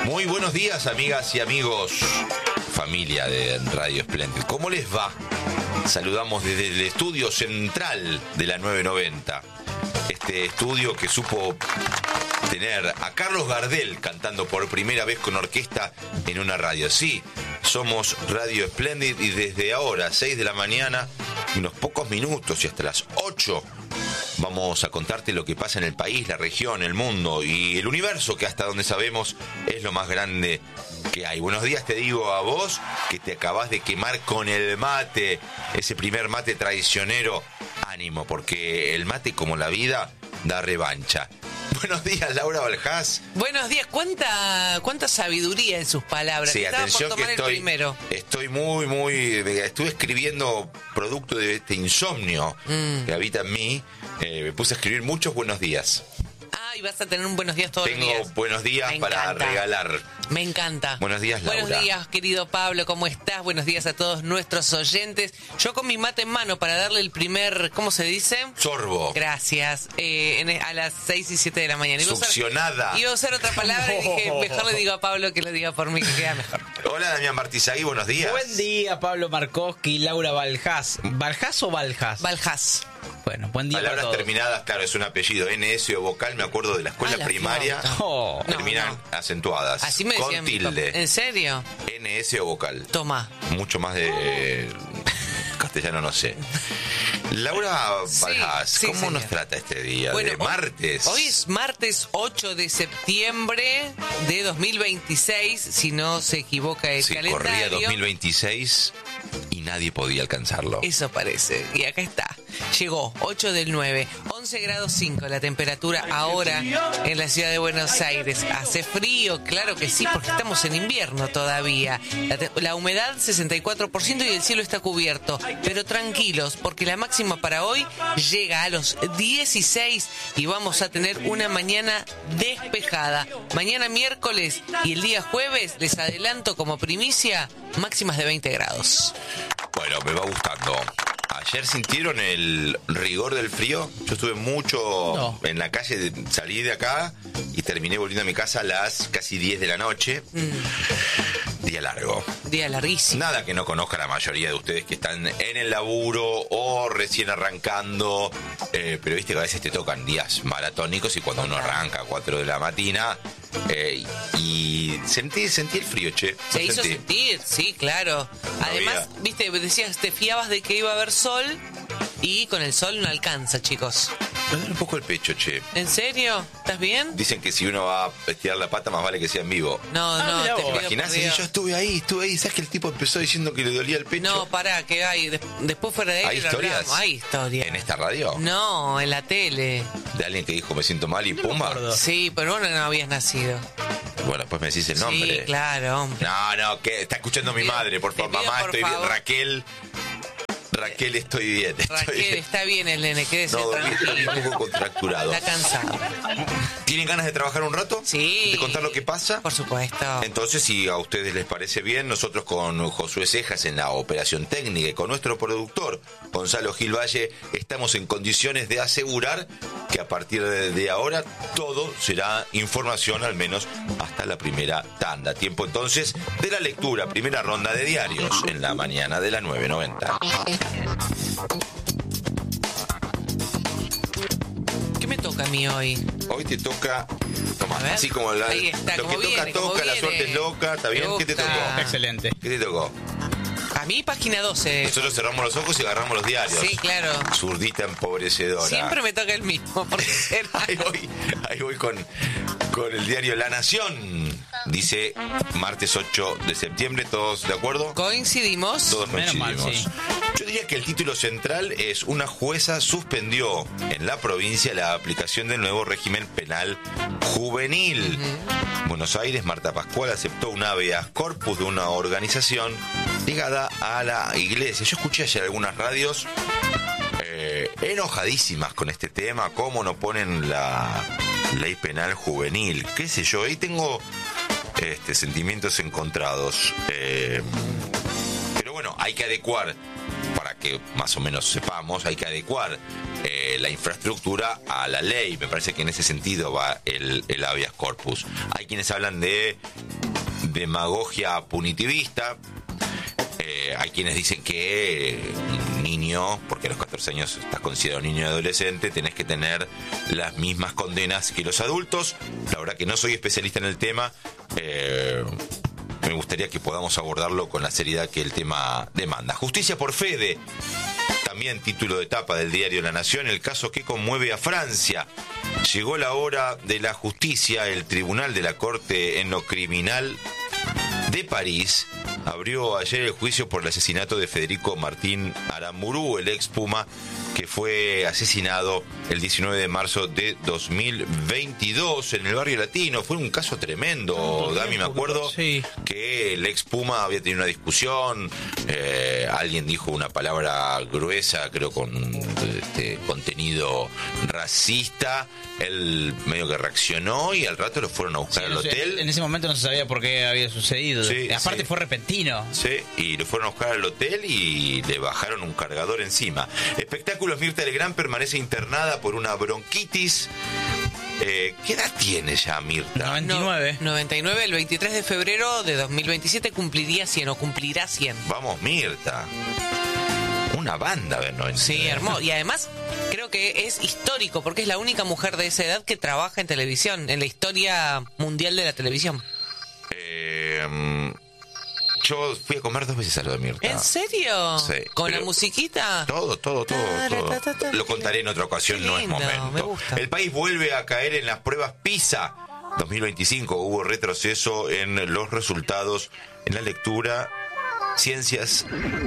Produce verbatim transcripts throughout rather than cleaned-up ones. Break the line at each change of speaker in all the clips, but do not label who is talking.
Muy buenos días, amigas y amigos, familia de Radio Espléndido. ¿Cómo les va? Saludamos desde el estudio central de la nueve noventa. Este estudio que supo tener a Carlos Gardel cantando por primera vez con orquesta en una radio. Sí, somos Radio Espléndido y desde ahora, seis de la mañana, unos pocos minutos y hasta las ocho, vamos a contarte lo que pasa en el país, la región, el mundo y el universo, que hasta donde sabemos es lo más grande que hay. Buenos días te digo a vos, que te acabás de quemar con el mate, ese primer mate traicionero. Ánimo, porque el mate, como la vida, da revancha. Buenos días, Laura Baljás.
Buenos días, cuánta cuánta sabiduría en sus palabras.
Sí,
Estaba
atención
por tomar
que estoy,
el primero.
estoy muy, muy... Estuve escribiendo producto de este insomnio mm. que habita en mí. Eh, me puse a escribir muchos buenos días.
Ah, y vas a tener un buenos días todos
Tengo
los días.
Tengo buenos días para regalar.
Me encanta.
Buenos días, Laura.
Buenos días, querido Pablo, ¿cómo estás? Buenos días a todos nuestros oyentes. Yo con mi mate en mano para darle el primer, ¿cómo se dice?
Sorbo.
Gracias. Eh, en, a las seis y siete de la mañana. Iba
Succionada.
A usar, iba a usar otra palabra y dije, mejor le digo a Pablo que lo diga por mí, que queda mejor.
Hola, Damián Martizagui, buenos días.
Buen día, Pablo Markowski, Laura Baljás. ¿Baljás o Baljás?
Baljás.
Bueno, buen día
Palabras
para todos.
terminadas, claro, es un apellido. N S o vocal, me acuerdo de la escuela
ah,
primaria.
Oh.
Terminan
no, no.
acentuadas.
Así me
con
decían.
tilde.
¿En serio?
N S o vocal.
Toma.
Mucho más de castellano, no sé. Laura Baljás,
sí, sí,
¿cómo
señor.
nos trata este día
bueno,
de martes?
Hoy, hoy es martes ocho de septiembre de dos mil veintiséis, si no se equivoca el
sí,
calendario.
Corría dos mil veintiséis y nadie podía alcanzarlo.
Eso parece. Y acá está. Llegó, ocho del nueve, once grados cinco la temperatura ahora en la ciudad de Buenos Aires. Hace frío, claro que sí, porque estamos en invierno todavía. La, te- la humedad sesenta y cuatro por ciento y el cielo está cubierto. Pero tranquilos, porque la máxima para hoy llega a los dieciséis y vamos a tener una mañana despejada. Mañana miércoles y el día jueves, les adelanto como primicia, máximas de veinte grados.
Bueno, me va gustando. ¿Ayer sintieron el rigor del frío? Yo estuve mucho
no.
en la calle, salí de acá y terminé volviendo a mi casa a las casi diez de la noche. Mm. Día largo.
Día larguísimo.
Nada que no conozca la mayoría de ustedes que están en el laburo o recién arrancando, eh, pero viste que a veces te tocan días maratónicos y cuando uno arranca a cuatro de la mañana eh, y sentí, sentí el frío, che.
Se hizo
sentí.
sentir, sí, claro.
No
Además,
había.
viste, decías, te fiabas de que iba a haber sol y con el sol no alcanza, chicos.
Me duele un poco el pecho, che.
¿En serio? ¿Estás bien?
Dicen que si uno va a estirar la pata, más vale que sea en vivo.
No,
Ah,
no,
mirá
te
vos.
pido
Imaginás
por
si
Dios.
yo estuve ahí, estuve ahí. ¿Sabes que el tipo empezó diciendo que le dolía el pecho?
No, pará, que hay. Des- después fuera de
¿Hay
ahí lo
historias?
hablamos. Hay historias.
¿En esta radio?
No, en la tele.
De alguien que dijo me siento mal y
No me
pumba.
acuerdo.
Sí, pero vos no habías nacido.
Bueno, después me decís el nombre.
Sí, claro, hombre.
No, no, que está escuchando mi
Te pido-
madre, por
te
favor.
pido,
Mamá,
por
estoy bien.
favor.
Raquel. Raquel, estoy bien. Estoy
Raquel,
bien.
está bien el nene, quédese
No, dormí
tranquilo.
un poco contracturado.
Está cansado.
¿Tienen ganas de trabajar un rato?
Sí.
¿De contar lo que pasa?
Por supuesto.
Entonces, si a ustedes les parece bien, nosotros con Josué Cejas en la operación técnica y con nuestro productor, Gonzalo Gil Valle, estamos en condiciones de asegurar que a partir de, de ahora todo será información, al menos hasta la primera tanda. Tiempo entonces de la lectura, primera ronda de diarios en la mañana de la nueve noventa.
¿Qué me toca a mí hoy?
Hoy te toca, toma,
A ver,
así como la-
ahí está,
lo
como
que toca,
viene, como
toca, la
viene.
suerte es loca, ¿está bien?
Me
¿Qué te
gusta.
tocó?
Excelente.
¿Qué te tocó?
A mí, página doce.
Nosotros cerramos los ojos y agarramos los diarios.
Sí, claro.
Zurdita empobrecedora.
Siempre me toca el mismo. Porque será.
Ahí voy, ahí voy con, con el diario La Nación. Dice martes ocho de septiembre, ¿todos de acuerdo?
Coincidimos.
Todos
Menos mal,
coincidimos.
sí.
Yo diría que el título central es: una jueza suspendió en la provincia la aplicación del nuevo régimen penal juvenil. Uh-huh. Buenos Aires, Marta Pascual aceptó un habeas corpus de una organización ligada a la iglesia. Yo escuché ayer algunas radios eh, enojadísimas con este tema, cómo no ponen la ley penal juvenil, qué sé yo. Ahí tengo este, sentimientos encontrados. Eh, pero bueno, hay que adecuar, para que más o menos sepamos, hay que adecuar eh, la infraestructura a la ley. Me parece que en ese sentido va el, el habeas corpus. Hay quienes hablan de demagogia punitivista. Eh, hay quienes dicen que un niño, porque a los catorce años estás considerado niño y adolescente, tenés que tener las mismas condenas que los adultos. La verdad que no soy especialista en el tema. Eh, me gustaría que podamos abordarlo con la seriedad que el tema demanda. Justicia por Fede, también título de tapa del diario La Nación, el caso que conmueve a Francia. Llegó la hora de la justicia. El Tribunal de la Corte en lo Criminal de París abrió ayer el juicio por el asesinato de Federico Martín Aramburú, el ex Puma, que fue asesinado el diecinueve de marzo de dos mil veintidós en el barrio latino. Fue un caso tremendo, Dami, me acuerdo sí. que el ex Puma había tenido una discusión, eh, alguien dijo una palabra gruesa, creo con este, contenido racista, él medio que reaccionó y al rato lo fueron a buscar sí, al hotel.
En ese momento no se sabía por qué había sucedido, sí, aparte sí. fue repentino.
Sí, y lo fueron a buscar al hotel y le bajaron un cargador encima. Espectáculos, Mirta Legrand permanece internada por una bronquitis. Eh, ¿Qué edad tiene ya Mirta?
noventa y nueve. No, noventa y nueve, el veintitrés de febrero de dos mil veintisiete cumpliría cien o cumplirá cien.
Vamos, Mirta. Una banda de noventa.
Sí, hermoso. Y además creo que es histórico porque es la única mujer de esa edad que trabaja en televisión, en la historia mundial de la televisión.
Eh... Yo fui a comer dos veces a lo de Mirta.
¿En serio?
Sí.
¿Con la musiquita?
Todo, todo, todo, todo. Lo contaré en otra ocasión, no es momento.
Me gusta.
El país vuelve a caer en las pruebas PISA dos mil veinticinco. Hubo retroceso en los resultados en la lectura, ciencias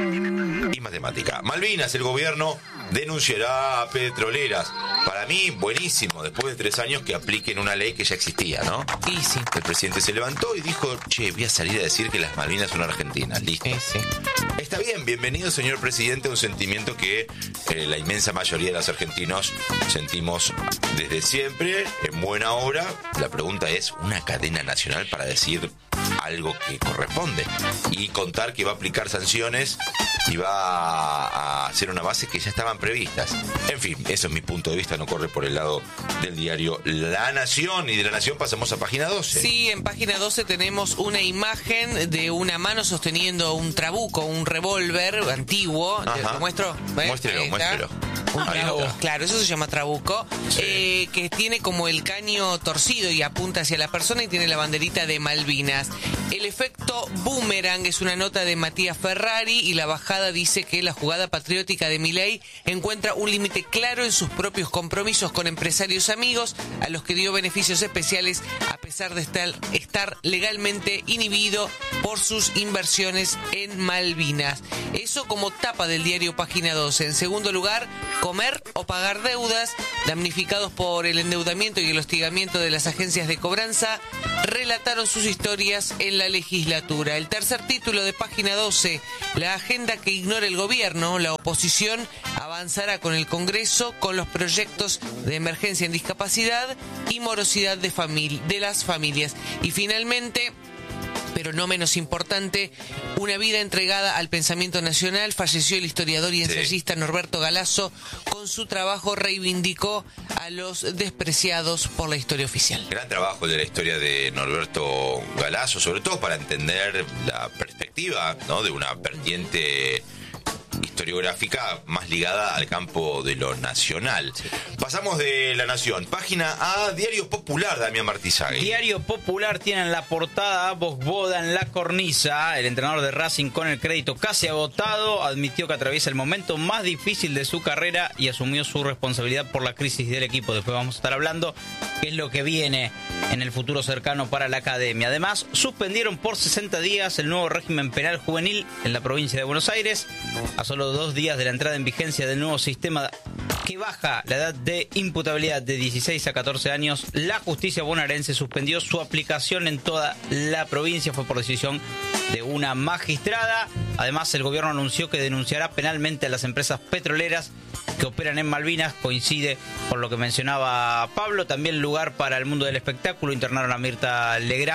y matemática. Malvinas, el gobierno denunciará a petroleras. Para mí, buenísimo, después de tres años que apliquen una ley que ya existía, ¿no?
Y sí.
El presidente se levantó y dijo, che, voy a salir a decir que las Malvinas son argentinas. Listo.
Y sí.
Está bien, bienvenido, señor presidente, a un sentimiento que eh, la inmensa mayoría de los argentinos sentimos desde siempre, en buena hora. La pregunta es, ¿una cadena nacional para decir algo que corresponde? Y contar que va a aplicar sanciones y va a hacer una base que ya estaban previstas. En fin, eso es mi punto de vista, no corre por el lado del diario La Nación. Y de La Nación pasamos a página doce.
Sí, en página doce tenemos una imagen de una mano sosteniendo un trabuco, un revólver antiguo. ¿Lo muestro? ¿Ves?
Muéstrelo, muéstrelo.
Un trabuco, claro, eso se llama trabuco, sí. eh, que tiene como el caño torcido y apunta hacia la persona y tiene la banderita de Malvinas. El efecto boomerang es una nota de Matías Ferrari y la bajada dice que la jugada patriótica de Milei encuentra un límite claro en sus propios compromisos con empresarios amigos a los que dio beneficios especiales a pesar de estar, estar legalmente inhibido por sus inversiones en Malvinas. Eso como tapa del diario Página doce. En segundo lugar, comer o pagar deudas. Damnificados por el endeudamiento y el hostigamiento de las agencias de cobranza, relataron sus historias en la legislatura. El tercer título de Página doce, la agenda que ignora el gobierno. La oposición avanzará con el Congreso con los proyectos de emergencia en discapacidad y morosidad de, famili- de las familias. Y finalmente, pero no menos importante, una vida entregada al pensamiento nacional. Falleció el historiador y ensayista sí. Norberto Galasso. Con su trabajo reivindicó a los despreciados por la historia oficial.
Gran trabajo de la historia de Norberto Galasso, sobre todo para entender la perspectiva, ¿no?, de una vertiente historiográfica más ligada al campo de lo nacional. Sí. Pasamos de La Nación, página A, Diario Popular, Damián Martizagui.
Diario Popular tiene en la portada a Bosboda en la cornisa. El entrenador de Racing, con el crédito casi agotado, admitió que atraviesa el momento más difícil de su carrera y asumió su responsabilidad por la crisis del equipo. Después vamos a estar hablando qué es lo que viene en el futuro cercano para la academia. Además, suspendieron por sesenta días el nuevo régimen penal juvenil en la provincia de Buenos Aires. A solo dos días de la entrada en vigencia del nuevo sistema que baja la edad de imputabilidad de dieciséis a catorce años, la justicia bonaerense suspendió su aplicación en toda la provincia. Fue por decisión de una magistrada. Además, el gobierno anunció que denunciará penalmente a las empresas petroleras que operan en Malvinas. Coincide por lo que mencionaba Pablo. También lugar para el mundo del espectáculo. Internaron a Mirta Legrand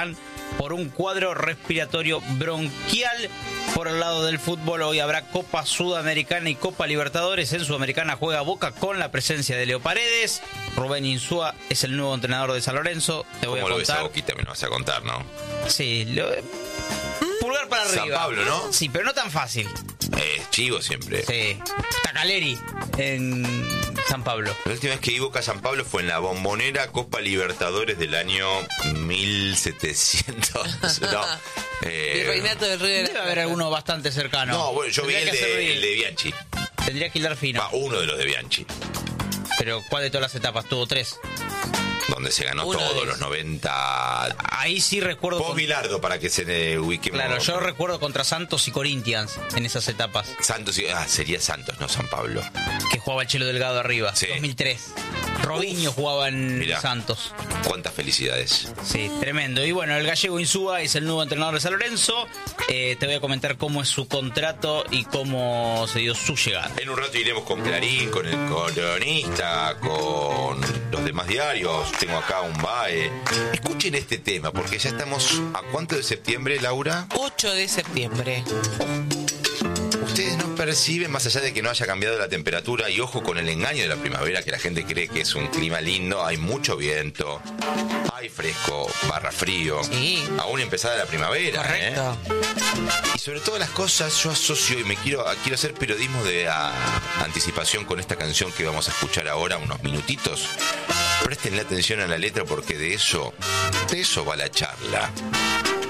por un cuadro respiratorio bronquial. Por el lado del fútbol, hoy habrá Copa Sudamericana y Copa Libertadores. En Sudamericana juega Boca con la presencia de Leo Paredes. Rubén Insúa es el nuevo entrenador de San Lorenzo. Te voy a
¿Cómo lo ves a
contar.
Boquita? Me lo vas a contar, ¿no?
Sí, lo... pulgar para arriba.
San Pablo, ¿no?
Sí, pero no tan fácil.
Eh, chivo siempre.
Sí. Tacaleri en San Pablo.
La última vez que vi Boca a San Pablo fue en la Bombonera Copa Libertadores del año mil setecientos. No. Eh,
Virreinato del Río de la
Debe haber
Plata.
alguno bastante cercano.
no, bueno, yo vi
Tendría
el
que hacer
de,
bien.
el de Bianchi.
Tendría que hilar fino.
Va, uno de los de Bianchi.
Pero ¿cuál de todas las etapas? Tuvo tres.
Donde se ganó
Uno de
todos
esos.
los noventa.
Ahí sí recuerdo.
Post
con-
Bilardo para que se le ubiquemos.
Claro, yo recuerdo contra Santos y Corinthians en esas etapas.
Santos, y- ah, sería Santos, no San Pablo.
Que jugaba el Chelo Delgado arriba.
Sí.
dos mil tres. Robinho jugaba en
Mirá.
Santos.
Cuántas felicidades.
Sí, tremendo. Y bueno, el gallego Insúa es el nuevo entrenador de San Lorenzo. Eh, te voy a comentar cómo es su contrato y cómo se dio su llegada.
En un rato iremos con Clarín, con el Cronista, con los demás diarios. Tengo acá un B A E. Escuchen este tema, porque ya estamos a cuánto de septiembre, Laura.
ocho de septiembre.
Ustedes no perciben, más allá de que no haya cambiado la temperatura, y ojo con el engaño de la primavera, que la gente cree que es un clima lindo, hay mucho viento, hay fresco, barra frío,
Sí.
aún empezada la primavera.
Correcto.
¿eh? Y sobre todas las cosas, yo asocio y me quiero, quiero hacer periodismo de a, anticipación con esta canción que vamos a escuchar ahora, unos minutitos. Prestenle atención a la letra porque de eso, de eso va la charla.